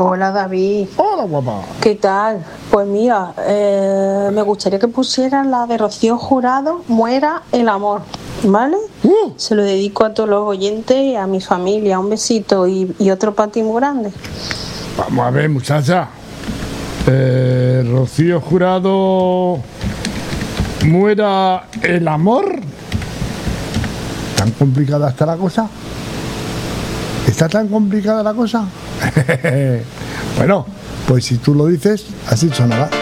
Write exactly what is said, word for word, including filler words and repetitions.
Hola David. Hola guapa. ¿Qué tal? Pues mira, eh, me gustaría que pusieran la de Rocío Jurado, Muera el amor, ¿vale? Uh. Se lo dedico a todos los oyentes y a mi familia. Un besito y, y otro para ti muy grande. Vamos a ver, muchacha. Eh, Rocío Jurado, Muera el amor. ¿Tan complicada está la cosa? ¿Está tan complicada la cosa? Bueno, pues si tú lo dices, así sonará.